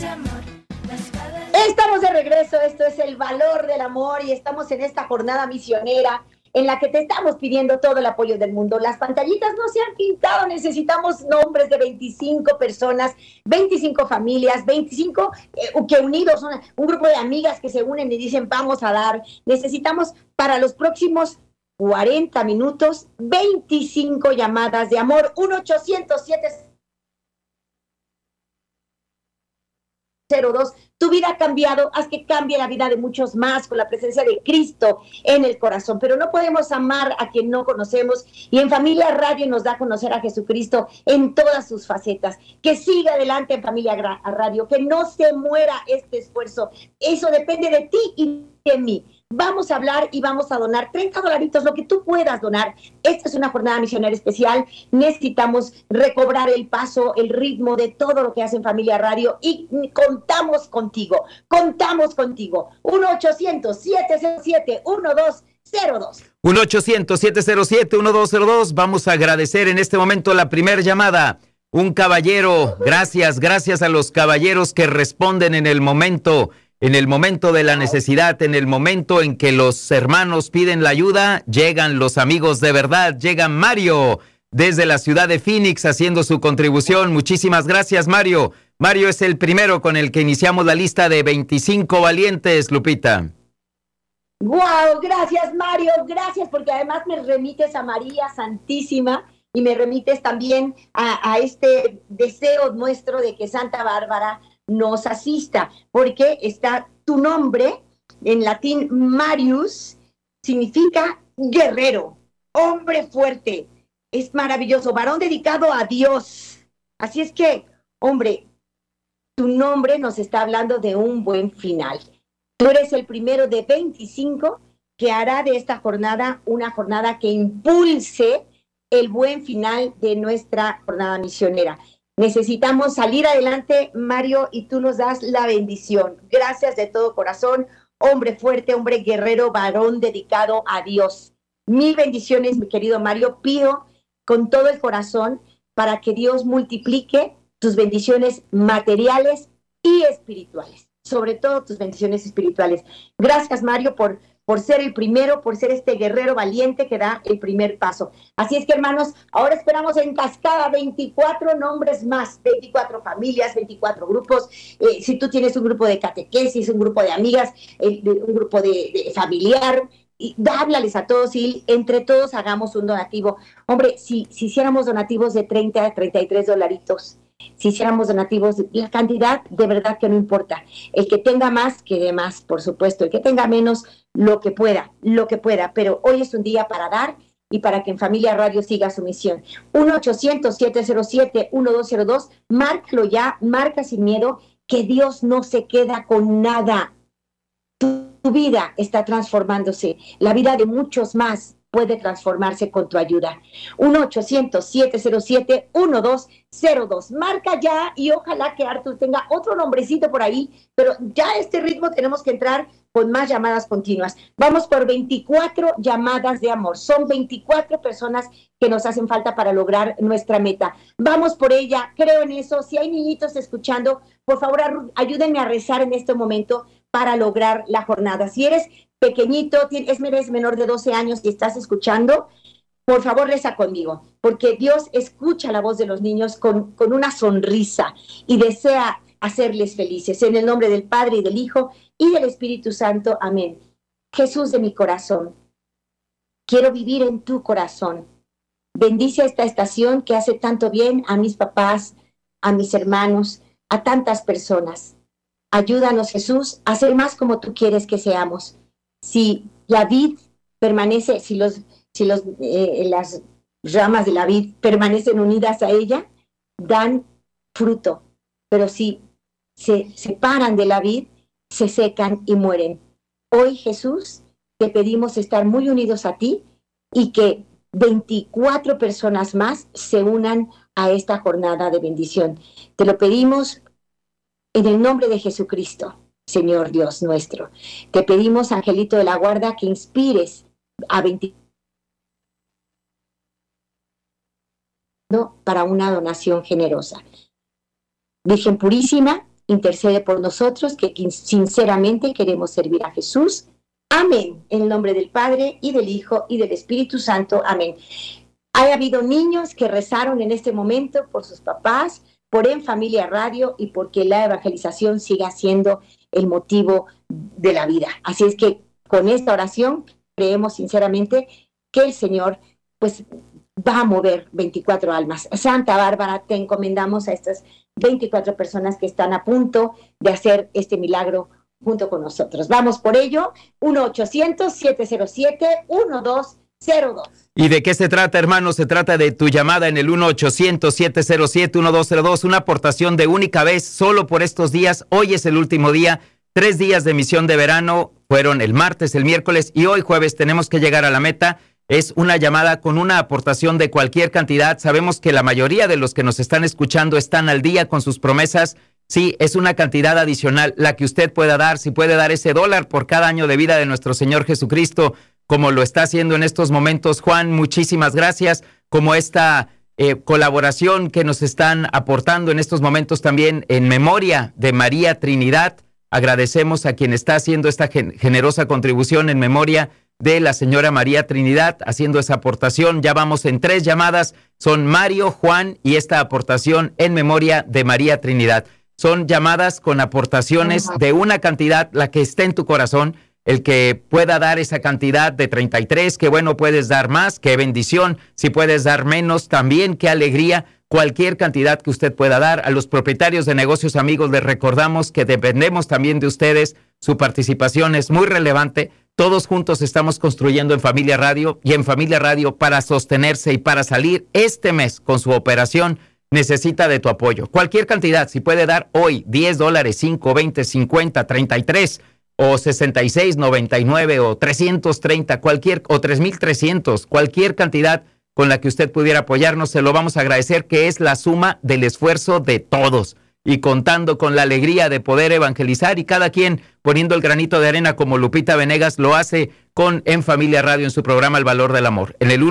Estamos de regreso, esto es El Valor del Amor y estamos en esta jornada misionera en la que te estamos pidiendo todo el apoyo del mundo. Las pantallitas no se han pintado, necesitamos nombres de 25 personas, 25 familias, 25 que unidos, un grupo de amigas que se unen y dicen vamos a dar. Necesitamos para los próximos 40 minutos 25 llamadas de amor, 1-800-702. Tu vida ha cambiado, haz que cambie la vida de muchos más con la presencia de Cristo en el corazón. Pero no podemos amar a quien no conocemos y en Familia Radio nos da a conocer a Jesucristo en todas sus facetas. Que siga adelante en Familia Radio, que no se muera este esfuerzo. Eso depende de ti y de mí. Vamos a hablar y vamos a donar $30, lo que tú puedas donar. Esta es una jornada misionera especial. Necesitamos recobrar el paso, el ritmo de todo lo que hace en Familia Radio y contamos contigo. 1-800-707-1202. 1-800-707-1202. Vamos a agradecer en este momento la primera llamada. Un caballero, gracias a los caballeros que responden en el momento de la necesidad, en el momento en que los hermanos piden la ayuda, llegan los amigos de verdad, llega Mario desde la ciudad de Phoenix haciendo su contribución. Muchísimas gracias, Mario. Mario es el primero con el que iniciamos la lista de 25 valientes, Lupita. ¡Wow! Gracias, Mario. Gracias porque además me remites a María Santísima y me remites también a este deseo nuestro de que Santa Bárbara nos asista, porque está tu nombre, en latín Marius, significa guerrero, hombre fuerte, es maravilloso, varón dedicado a Dios. Así es que, hombre, tu nombre nos está hablando de un buen final. Tú eres el primero de 25 que hará de esta jornada una jornada que impulse el buen final de nuestra jornada misionera. Necesitamos salir adelante, Mario, y tú nos das la bendición. Gracias de todo corazón, hombre fuerte, hombre guerrero, varón dedicado a Dios. Mil bendiciones, mi querido Mario. Pido con todo el corazón para que Dios multiplique tus bendiciones materiales y espirituales, sobre todo tus bendiciones espirituales. Gracias, Mario, por ser el primero, por ser este guerrero valiente que da el primer paso. Así es que, hermanos, ahora esperamos en cascada 24 nombres más, 24 familias, 24 grupos. Si tú tienes un grupo de catequesis, un grupo de amigas, un grupo de familiar, y háblales a todos y entre todos hagamos un donativo. Hombre, si hiciéramos donativos de 30 a 33 dolaritos, si hiciéramos donativos, la cantidad de verdad que no importa. El que tenga más, que dé más, por supuesto. El que tenga menos, lo que pueda. Pero hoy es un día para dar y para que en Familia Radio siga su misión. 1-800-707-1202. Márcalo ya, marca sin miedo, que Dios no se queda con nada. Tu vida está transformándose. La vida de muchos más puede transformarse con tu ayuda. 1-800-707-1202. Marca ya y ojalá que Arthur tenga otro nombrecito por ahí, pero ya a este ritmo tenemos que entrar con más llamadas continuas. Vamos por 24 llamadas de amor. Son 24 personas que nos hacen falta para lograr nuestra meta. Vamos por ella, creo en eso. Si hay niñitos escuchando, por favor, ayúdenme a rezar en este momento para lograr la jornada. Si eres pequeñito, eres menor de 12 años y estás escuchando, por favor reza conmigo, porque Dios escucha la voz de los niños con una sonrisa y desea hacerles felices. En el nombre del Padre y del Hijo y del Espíritu Santo. Amén. Jesús de mi corazón, quiero vivir en tu corazón. Bendice esta estación que hace tanto bien a mis papás, a mis hermanos, a tantas personas. Ayúdanos, Jesús, a ser más como tú quieres que seamos. Si la vid permanece, si las ramas de la vid permanecen unidas a ella, dan fruto. Pero si se separan de la vid, se secan y mueren. Hoy, Jesús, te pedimos estar muy unidos a ti y que 24 personas más se unan a esta jornada de bendición. Te lo pedimos en el nombre de Jesucristo, Señor Dios nuestro. Te pedimos, Angelito de la Guarda, que inspires a 24 para una donación generosa. Virgen Purísima, intercede por nosotros, que sinceramente queremos servir a Jesús. Amén. En el nombre del Padre, y del Hijo, y del Espíritu Santo. Amén. Ha habido niños que rezaron en este momento por sus papás, por En Familia Radio, y porque la evangelización siga siendo el motivo de la vida. Así es que con esta oración creemos sinceramente que el Señor pues va a mover 24 almas. Santa Bárbara, te encomendamos a estas 24 personas que están a punto de hacer este milagro junto con nosotros. Vamos por ello, 1-800-707-1202. ¿Y de qué se trata, hermano? Se trata de tu llamada en el 1-800-707-1202, una aportación de única vez, solo por estos días. Hoy es el último día, 3 días de misión de verano, fueron el martes, el miércoles y hoy jueves. Tenemos que llegar a la meta. Es una llamada con una aportación de cualquier cantidad. Sabemos que la mayoría de los que nos están escuchando están al día con sus promesas. Sí, es una cantidad adicional la que usted pueda dar. Si puede dar ese $1 por cada año de vida de nuestro Señor Jesucristo, como lo está haciendo en estos momentos Juan, muchísimas gracias. Como esta colaboración que nos están aportando en estos momentos también en memoria de María Trinidad. Agradecemos a quien está haciendo esta generosa contribución en memoria de la señora María Trinidad, haciendo esa aportación. Ya vamos en 3 llamadas, son Mario, Juan y esta aportación en memoria de María Trinidad. Son llamadas con aportaciones de una cantidad, la que esté en tu corazón. El que pueda dar esa cantidad de 33, qué bueno, puedes dar más, qué bendición. Si puedes dar menos, también qué alegría. Cualquier cantidad que usted pueda dar. A los propietarios de negocios, amigos, les recordamos que dependemos también de ustedes. Su participación es muy relevante. Todos juntos estamos construyendo En Familia Radio, y En Familia Radio, para sostenerse y para salir este mes con su operación, necesita de tu apoyo. Cualquier cantidad, si puede dar hoy $10, 5, 20, 50, 33 o 66, 99 o 330, o 3,300, cualquier cantidad con la que usted pudiera apoyarnos, se lo vamos a agradecer, que es la suma del esfuerzo de todos, y contando con la alegría de poder evangelizar, y cada quien poniendo el granito de arena, como Lupita Venegas lo hace con En Familia Radio en su programa El Valor del Amor. En el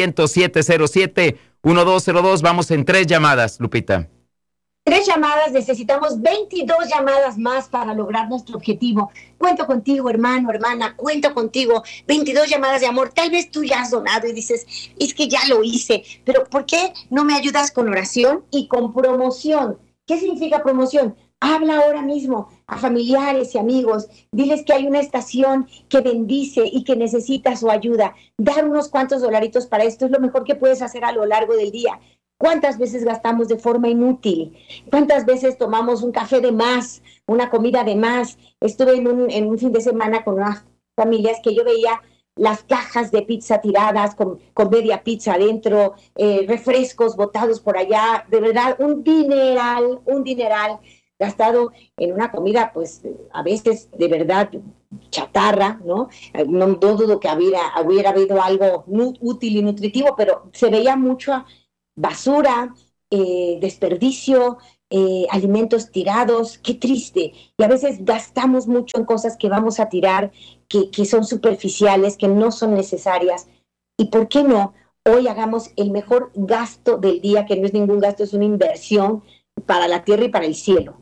1-800-707-1202 vamos en 3 llamadas, Lupita. 3 llamadas, necesitamos 22 llamadas más para lograr nuestro objetivo. Cuento contigo, hermano, hermana, cuento contigo. 22 llamadas de amor. Tal vez tú ya has donado y dices, es que ya lo hice, pero ¿por qué no me ayudas con oración y con promoción? ¿Qué significa promoción? Habla ahora mismo a familiares y amigos, diles que hay una estación que bendice y que necesita su ayuda. Dar unos cuantos dolaritos para esto es lo mejor que puedes hacer a lo largo del día. ¿Cuántas veces gastamos de forma inútil? ¿Cuántas veces tomamos un café de más, una comida de más? Estuve en un fin de semana con unas familias que yo veía las cajas de pizza tiradas con media pizza adentro, refrescos botados por allá, de verdad, un dineral gastado en una comida, pues a veces de verdad chatarra, ¿no? No dudo que hubiera habido algo útil y nutritivo, pero se veía mucho basura, desperdicio, alimentos tirados. Qué triste. Y a veces gastamos mucho en cosas que vamos a tirar, que son superficiales, que no son necesarias. ¿Y por qué no? Hoy hagamos el mejor gasto del día, que no es ningún gasto, es una inversión para la tierra y para el cielo.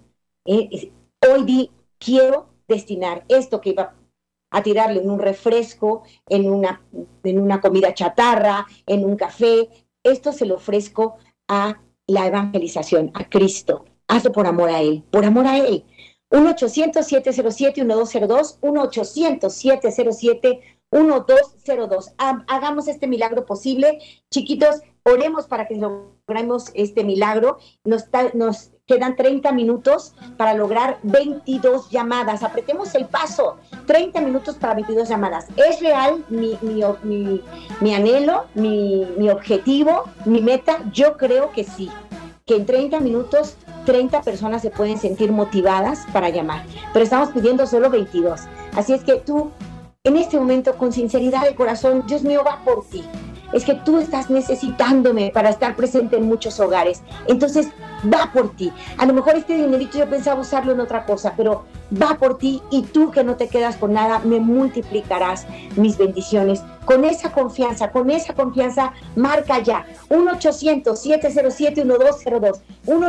Hoy quiero destinar esto que iba a tirarle en un refresco, en una comida chatarra, en un café. Esto se lo ofrezco a la evangelización, a Cristo. Hazlo por amor a Él, por amor a Él. 1-800-707-1202, 1-800-707-1202. Hagamos este milagro posible. Chiquitos, oremos para que logremos este milagro. Nos quedan 30 minutos para lograr 22 llamadas. Apretemos el paso. 30 minutos para 22 llamadas. ¿Es real mi anhelo, mi objetivo, mi meta? Yo creo que sí. Que en 30 minutos 30 personas se pueden sentir motivadas para llamar. Pero estamos pidiendo solo 22. Así es que tú, en este momento, con sinceridad de corazón, Dios mío, va por ti. Es que tú estás necesitándome para estar presente en muchos hogares. Entonces, va por ti. A lo mejor este dinerito yo pensaba usarlo en otra cosa, pero va por ti, y tú, que no te quedas con nada, me multiplicarás mis bendiciones. Con esa confianza, marca ya 1-800-707-1202,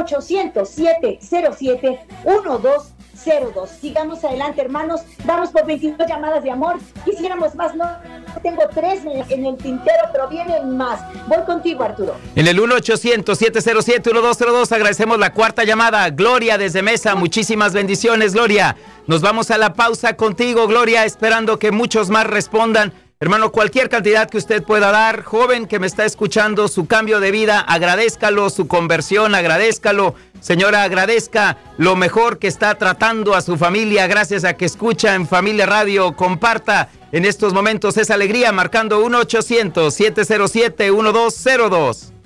1-800-707-1202. Sigamos adelante, hermanos. Vamos por 22 llamadas de amor. Quisiéramos más, no tengo 3 en el tintero, pero vienen más. Voy contigo, Arturo. En el 1-800-707-1202 agradecemos la cuarta llamada. Gloria desde Mesa, muchísimas bendiciones, Gloria. Nos vamos a la pausa contigo, Gloria, esperando que muchos más respondan. Hermano, cualquier cantidad que usted pueda dar, joven que me está escuchando, su cambio de vida, agradézcalo, su conversión, agradézcalo. Señora, agradezca lo mejor que está tratando a su familia, gracias a que escucha en Familia Radio. Comparta en estos momentos esa alegría marcando 1-800-707-1202.